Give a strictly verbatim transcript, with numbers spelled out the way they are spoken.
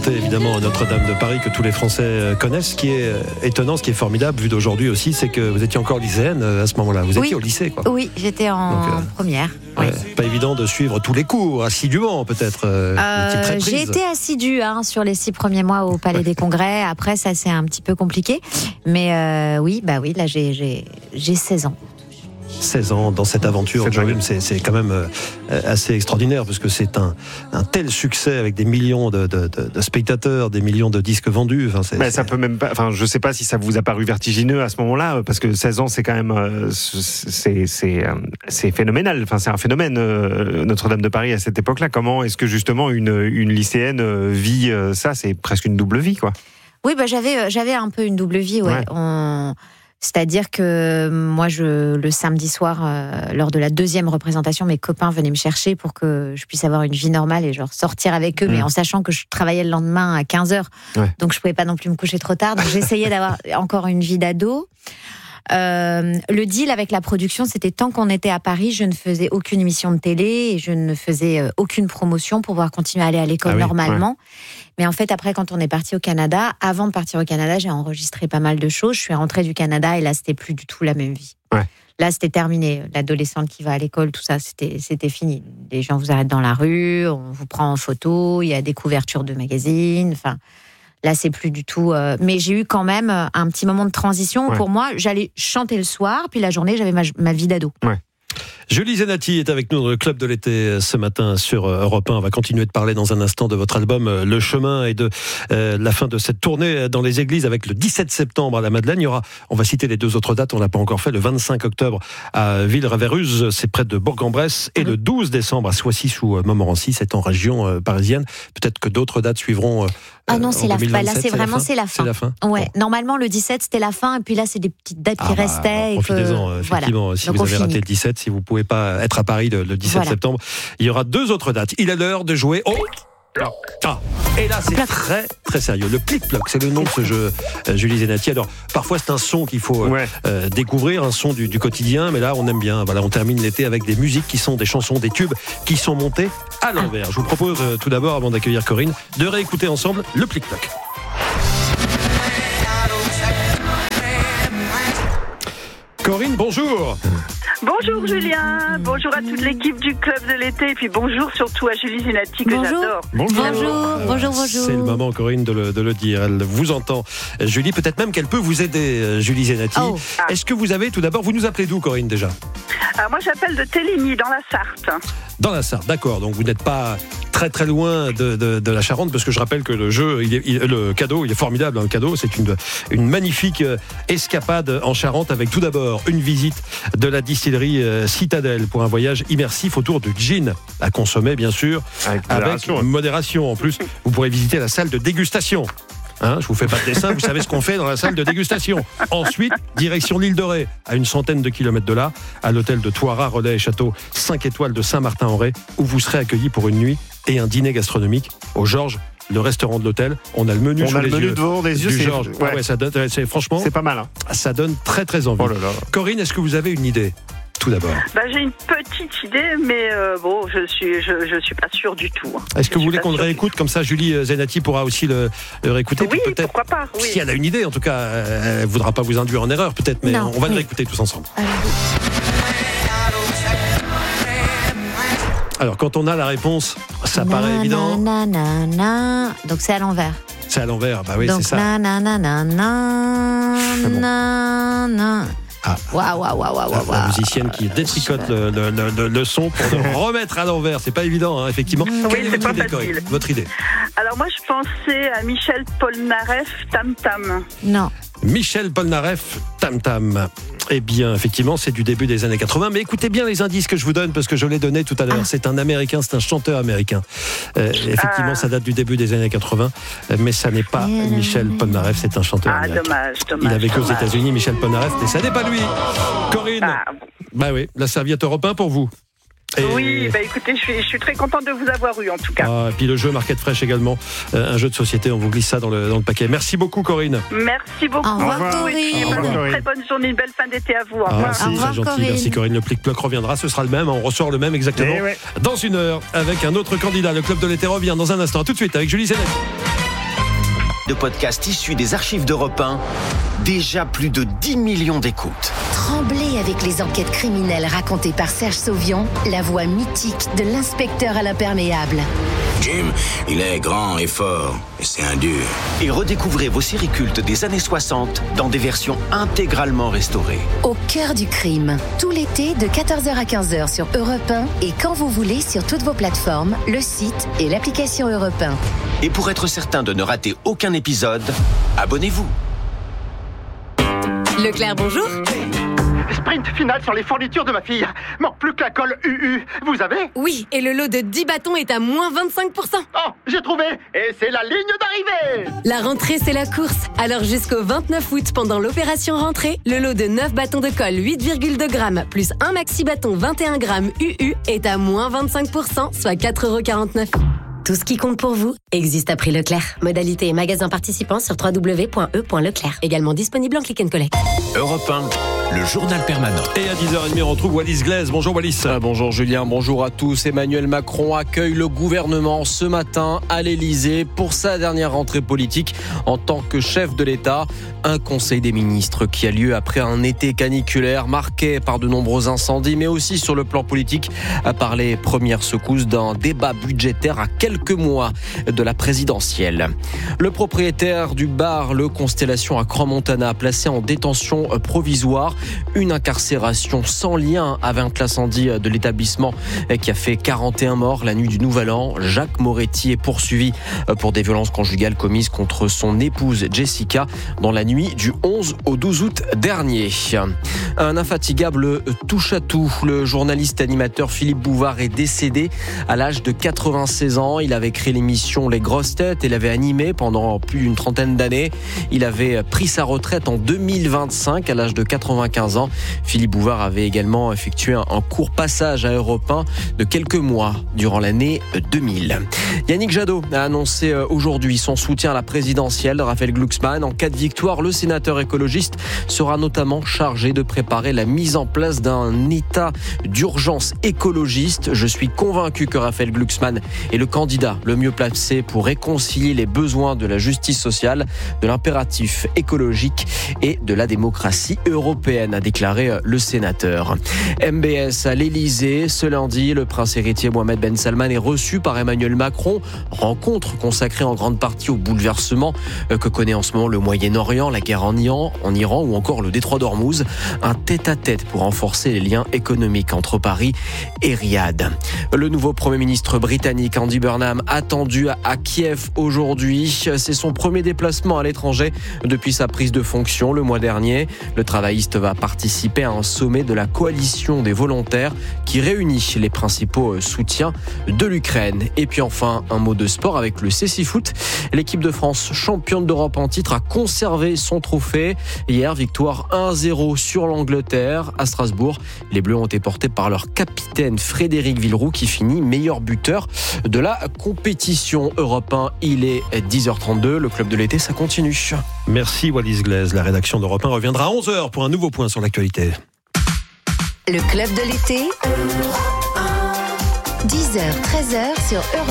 chanté évidemment Notre-Dame de Paris que tous les Français connaissent. Ce qui est étonnant, ce qui est formidable vu d'aujourd'hui aussi, c'est que vous étiez encore lycéenne à ce moment-là. Vous étiez oui. au lycée, quoi. Oui, j'étais en Donc, euh, première. Ouais, oui. Pas évident de suivre tous les cours assidûment, peut-être. Euh, euh, j'ai été assidue hein, sur les six premiers mois au Palais des Congrès. Après, ça c'est un petit peu compliqué, mais euh, oui, bah oui, là j'ai j'ai j'ai seize ans. seize ans dans cette aventure, c'est, c'est, c'est quand même euh, assez extraordinaire parce que c'est un, un tel succès avec des millions de, de, de, de spectateurs, des millions de disques vendus. Enfin, c'est, Mais c'est... ça peut même pas. Enfin, je sais pas si ça vous a paru vertigineux à ce moment-là, parce que seize ans, c'est quand même, euh, c'est, c'est, euh, c'est phénoménal. Enfin, c'est un phénomène euh, Notre-Dame de Paris à cette époque-là. Comment est-ce que justement une, une lycéenne euh, vit euh, ça ? C'est presque une double vie, quoi. Oui, bah j'avais, j'avais un peu une double vie, ouais. ouais. On... C'est-à-dire que moi, je, le samedi soir, euh, lors de la deuxième représentation, mes copains venaient me chercher pour que je puisse avoir une vie normale et genre sortir avec eux, mmh. mais en sachant que je travaillais le lendemain à quinze heures. Ouais. Donc, je pouvais pas non plus me coucher trop tard. Donc, j'essayais d'avoir encore une vie d'ado. Euh, le deal avec la production, c'était tant qu'on était à Paris, je ne faisais aucune émission de télé et je ne faisais euh, aucune promotion pour pouvoir continuer à aller à l'école ah oui, normalement. Ouais. Mais en fait, après, quand on est parti au Canada, avant de partir au Canada, j'ai enregistré pas mal de choses. Je suis rentrée du Canada et là, c'était plus du tout la même vie. Ouais. Là, c'était terminé. L'adolescente qui va à l'école, tout ça, c'était, c'était fini. Les gens vous arrêtent dans la rue, on vous prend en photo, il y a des couvertures de magazines, enfin... Là, c'est plus du tout... Euh... Mais j'ai eu quand même un petit moment de transition. Ouais. Pour moi, j'allais chanter le soir, puis la journée, j'avais ma, ma vie d'ado. Ouais. Julie Zenati est avec nous dans le Club de l'été ce matin sur Europe un. On va continuer de parler dans un instant de votre album Le Chemin et de euh, la fin de cette tournée dans les églises avec le dix-sept septembre à la Madeleine. Il y aura, on va citer les deux autres dates, on l'a pas encore fait, le vingt-cinq octobre à Ville-Ravéruse, c'est près de Bourg-en-Bresse, et mmh. le douze décembre à Soissy ou Montmorency, c'est en région euh, parisienne. Peut-être que d'autres dates suivront. Euh, ah non, c'est la fin. Là, c'est, c'est vraiment c'est la fin. C'est la fin. Ouais. Bon. Normalement, le dix-sept, c'était la fin, et puis là, c'est des petites dates ah qui bah, restaient. Profitez-en, que... effectivement. Voilà. Si Donc vous avez finit. raté le dix-sept, si vous pouvez pas être à Paris le, le dix-sept voilà. septembre, il y aura deux autres dates. Il est l'heure de jouer au... Ah. Et là, c'est très très sérieux. Le plic-ploc, c'est le nom de ce jeu, euh, Julie Zenati. Alors, parfois, c'est un son qu'il faut euh, ouais. euh, découvrir, un son du, du quotidien, mais là, on aime bien. Voilà, on termine l'été avec des musiques qui sont des chansons, des tubes qui sont montés à l'envers. Je vous propose euh, tout d'abord, avant d'accueillir Corinne, de réécouter ensemble le plic-ploc. Corinne, bonjour. Bonjour Julien, bonjour à toute l'équipe du Club de l'été et puis bonjour surtout à Julie Zenati que bonjour. j'adore. Bonjour, bonjour, bonjour, bonjour. C'est le moment Corinne de le, de le dire, elle vous entend. Julie, peut-être même qu'elle peut vous aider, Julie Zenati. Oh. Ah. Est-ce que vous avez tout d'abord, vous nous appelez d'où Corinne déjà ? Alors moi j'appelle de Téligny dans la Sarthe. Dans la Sarthe, d'accord, donc vous n'êtes pas très très loin de, de, de la Charente, parce que je rappelle que le jeu, il est, il, le cadeau, il est formidable, hein, le cadeau, c'est une, une magnifique escapade en Charente avec tout d'abord une visite de la distillerie Citadelle pour un voyage immersif autour du gin à consommer bien sûr, avec modération, avec modération. En plus, vous pourrez visiter la salle de dégustation. Hein, je vous fais pas de dessin, vous savez ce qu'on fait dans la salle de dégustation. Ensuite, direction l'île de Ré, à une centaine de kilomètres de là, à l'hôtel de Thoiras, relais et château cinq étoiles de Saint-Martin-en-Ré, où vous serez accueillis pour une nuit et un dîner gastronomique au Georges, le restaurant de l'hôtel. On a le menu on sous a les le menu yeux devant des yeux, du c'est... Georges. Ouais. Ah ouais, ça donne, c'est, franchement, c'est pas mal. Hein. Ça donne très très envie. Oh là là. Corinne, est-ce que vous avez une idée ? Tout d'abord. Bah, j'ai une petite idée, mais euh, bon, je suis, je, je suis pas sûre du tout. Est-ce que je vous voulez qu'on le réécoute, comme ça Julie Zenati pourra aussi le, le réécouter. Oui, peut-être, pourquoi pas. Oui. Si elle a une idée, en tout cas, elle ne voudra pas vous induire en erreur, peut-être, mais non, on va oui. le réécouter tous ensemble. Allez. Alors, quand on a la réponse, ça na, paraît évident. Na, na, na. Donc, c'est à l'envers. C'est à l'envers, bah oui, donc, c'est ça. Na, na, na, na, na, c'est bon. na, na. Ah, waouh, waouh, waouh, waouh, la musicienne qui détricote le, le, le, le son pour le remettre à l'envers. C'est pas évident, hein, effectivement. Oui, Quelle est c'est votre pas idée, facile. Corinne ? Votre idée ? Alors moi, je pensais à Michel Polnareff, Tam Tam. Non. Michel Polnareff, Tam Tam. Eh bien, effectivement, c'est du début des années quatre-vingts. Mais écoutez bien les indices que je vous donne, parce que je l'ai donné tout à l'heure. Ah. C'est un Américain, c'est un chanteur américain. Euh, effectivement, ah. ça date du début des années quatre-vingts. Mais ça n'est pas Michel Polnareff, c'est un chanteur ah, américain. Dommage, dommage. Il a vécu dommage. aux États-Unis, Michel Polnareff, et ça n'est pas lui. Corinne, ah. bah oui, la serviette Europe un pour vous. Et... Oui, bah écoutez, je suis, je suis très contente de vous avoir eu en tout cas. Ah, et puis le jeu Market Fresh également, euh, un jeu de société, on vous glisse ça dans le, dans le paquet. Merci beaucoup Corinne. Merci beaucoup. Au revoir Corinne. Au revoir, Corinne. Une très bonne journée, une belle fin d'été à vous. Au revoir. Ah, c'est très gentil, Corinne. Merci Corinne. Le plic-ploc reviendra, ce sera le même, on ressort le même exactement. Ouais. Dans une heure, avec un autre candidat. Le Club de l'été revient dans un instant. À tout de suite avec Julie Zenati. de podcasts issus des archives d'Europe un. Déjà plus de dix millions d'écoutes. Tremblez avec les enquêtes criminelles racontées par Serge Sauvion, la voix mythique de l'inspecteur à l'imperméable. Jim, il est grand et fort, et c'est un dur. Et redécouvrez vos séries cultes des années soixante dans des versions intégralement restaurées. Au cœur du crime, tout l'été de quatorze heures à quinze heures sur Europe un et quand vous voulez sur toutes vos plateformes, le site et l'application Europe un. Et pour être certain de ne rater aucun épisode, abonnez-vous. Leclerc, bonjour. Sprint final sur les fournitures de ma fille. Manque plus que la colle U U. Vous avez ? Oui, et le lot de dix bâtons est à moins vingt-cinq pour cent. Oh, j'ai trouvé. Et c'est la ligne d'arrivée. La rentrée, c'est la course. Alors jusqu'au vingt-neuf août, pendant l'opération rentrée, le lot de neuf bâtons de colle huit virgule deux grammes plus un maxi bâton vingt et un grammes U U est à moins vingt-cinq pour cent, soit quatre euros quarante-neuf. Tout ce qui compte pour vous existe à prix Leclerc. Modalité et magasin participants sur w w w point e point leclerc. Également disponible en click and collect. Europe un, le journal permanent. Et à dix heures trente, on retrouve Wallis Glaise. Bonjour Wallis. Ah, bonjour Julien, bonjour à tous. Emmanuel Macron accueille le gouvernement ce matin à l'Elysée pour sa dernière rentrée politique en tant que chef de l'État. Un conseil des ministres qui a lieu après un été caniculaire marqué par de nombreux incendies, mais aussi sur le plan politique par les premières secousses d'un débat budgétaire à quelques quelques mois de la présidentielle. Le propriétaire du bar Le Constellation à Crans-Montana a placé en détention provisoire, une incarcération sans lien avec l'incendie de l'établissement qui a fait quarante et un morts la nuit du Nouvel An. Jacques Moretti est poursuivi pour des violences conjugales commises contre son épouse Jessica dans la nuit du onze au douze août dernier. Un infatigable touche-à-tout. Le journaliste animateur Philippe Bouvard est décédé à l'âge de quatre-vingt-seize ans. Il avait créé l'émission Les Grosses Têtes et l'avait animée pendant plus d'une trentaine d'années. Il avait pris sa retraite en deux mille vingt-cinq à l'âge de quatre-vingt-quinze ans. Philippe Bouvard avait également effectué un court passage à Europe un de quelques mois durant l'année deux mille. Yannick Jadot a annoncé aujourd'hui son soutien à la présidentielle de Raphaël Glucksmann. En cas de victoire, le sénateur écologiste sera notamment chargé de préparer la mise en place d'un état d'urgence écologiste. Je suis convaincu que Raphaël Glucksmann est le candidat le mieux placé pour réconcilier les besoins de la justice sociale, de l'impératif écologique et de la démocratie européenne, a déclaré le sénateur. M B S à l'Elysée, ce lundi, le prince héritier Mohamed Ben Salman est reçu par Emmanuel Macron. Rencontre consacrée en grande partie au bouleversement que connaît en ce moment le Moyen-Orient, la guerre en Iran, en Iran ou encore le détroit d'Ormuz. Un tête-à-tête pour renforcer les liens économiques entre Paris et Riyad. Le nouveau Premier ministre britannique Andy Burnham attendu à Kiev aujourd'hui. C'est son premier déplacement à l'étranger depuis sa prise de fonction le mois dernier. Le travailliste va participer à un sommet de la coalition des volontaires qui réunit les principaux soutiens de l'Ukraine. Et puis enfin, un mot de sport avec le C six Foot. L'équipe de France, championne d'Europe en titre, a conservé son trophée. Hier, victoire un à zéro sur l'Angleterre à Strasbourg. Les Bleus ont été portés par leur capitaine Frédéric Villeroux qui finit meilleur buteur de la compétition. Europe un, il est dix heures trente-deux. Le club de l'été, ça continue. Merci Wallis Glaise. La rédaction d'Europe un reviendra à onze heures pour un nouveau point sur l'actualité. Le club de l'été, dix heures treize heures sur Europe un.